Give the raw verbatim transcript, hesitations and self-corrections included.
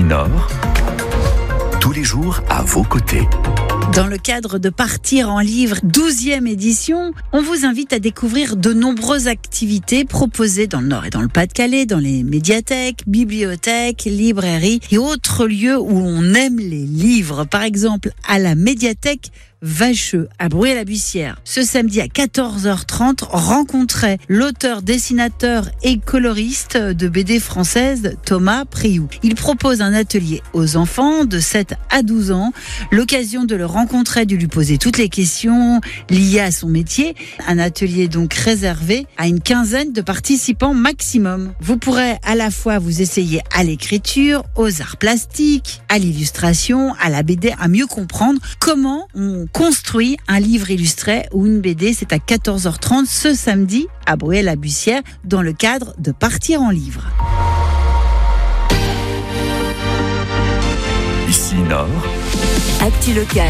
Nord, tous les jours à vos côtés. Dans le cadre de Partir en livre, douzième édition, on vous invite à découvrir de nombreuses activités proposées dans le Nord et dans le Pas-de-Calais, dans les médiathèques, bibliothèques, librairies et autres lieux où on aime les livres. Par exemple, à la médiathèque Vacheux, à Bruay-la-Bussière. Ce samedi à quatorze heures trente, rencontrait l'auteur, dessinateur et coloriste de B D française Thomas Priou. Il propose un atelier aux enfants de sept à douze ans, l'occasion de le rencontrer, de lui poser toutes les questions liées à son métier. Un atelier donc réservé à une quinzaine de participants maximum. Vous pourrez à la fois vous essayer à l'écriture, aux arts plastiques, à l'illustration, à la B D, à mieux comprendre comment on construit un livre illustré ou une B D. C'est à quatorze heures trente ce samedi à Bruay-la-Bussière dans le cadre de Partir en livre. Ici Nord, Actu local.